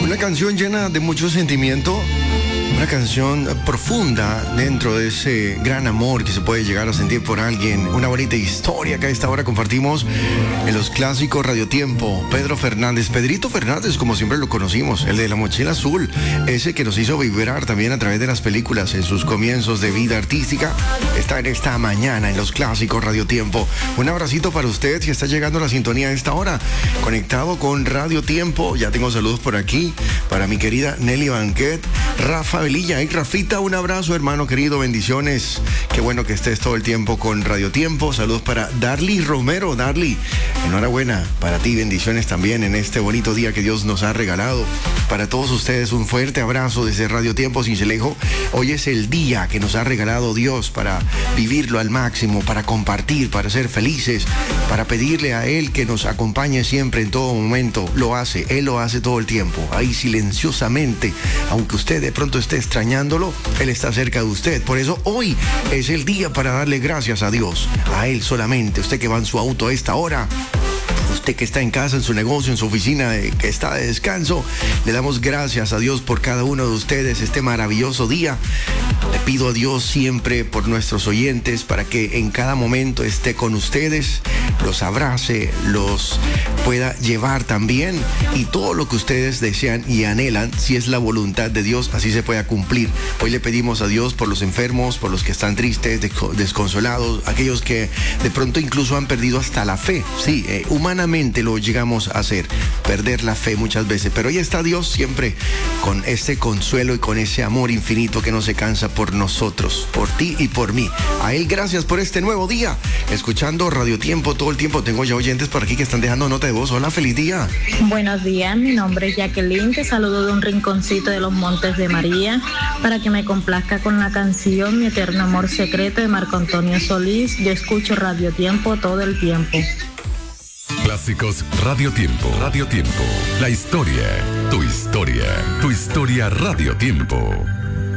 Una canción llena de mucho sentimiento, una canción profunda dentro de ese gran amor que se puede llegar a sentir por alguien. Una bonita historia que a esta hora compartimos en los clásicos Radiotiempo. Pedro Fernández, Pedrito Fernández, como siempre lo conocimos, el de la mochila azul, ese que nos hizo vibrar también a través de las películas en sus comienzos de vida artística, está en esta mañana en los clásicos Radiotiempo. Un abracito para usted si está llegando a la sintonía a esta hora, conectado con Radiotiempo. Ya tengo saludos por aquí para mi querida Nelly Banquet, Rafa Velilla y Rafita, un abrazo, hermano querido, bendiciones. Qué bueno que estés todo el tiempo con Radiotiempo. Saludos para Darly Romero. Darly, enhorabuena para ti, bendiciones también en este bonito día que Dios nos ha regalado. Para todos ustedes, un fuerte abrazo desde Radiotiempo Sincelejo. Hoy es el día que nos ha regalado Dios para vivirlo al máximo, para compartir, para ser felices, para pedirle a Él que nos acompañe siempre en todo momento. Lo hace, Él lo hace todo el tiempo, ahí silenciosamente, aunque usted de pronto esté extrañándolo, Él está cerca de usted. Por eso hoy es el día para darle gracias a Dios, a Él solamente. Usted que va en su auto a esta hora, usted que está en casa, en su negocio, en su oficina, que está de descanso, le damos gracias a Dios por cada uno de ustedes este maravilloso día. Le pido a Dios siempre por nuestros oyentes para que en cada momento esté con ustedes, los abrace, los pueda llevar también, y todo lo que ustedes desean y anhelan, si es la voluntad de Dios, así se pueda cumplir. Hoy le pedimos a Dios por los enfermos, por los que están tristes, desconsolados, aquellos que de pronto incluso han perdido hasta la fe. Sí, humanamente lo llegamos a hacer, perder la fe muchas veces, pero ahí está Dios siempre con este consuelo y con ese amor infinito que no se cansa por nosotros, por ti y por mí. A Él gracias por este nuevo día, escuchando Radiotiempo todo el tiempo. Tengo ya oyentes por aquí que están dejando nota de voz. Hola, feliz día. Buenos días, mi nombre es Jacqueline, te saludo de un rinconcito de los Montes de María, para que me complazca con la canción Mi Eterno Amor Secreto de Marco Antonio Solís. Yo escucho Radiotiempo todo el tiempo. Clásicos Radiotiempo. Radiotiempo. La historia, tu historia, tu historia Radiotiempo.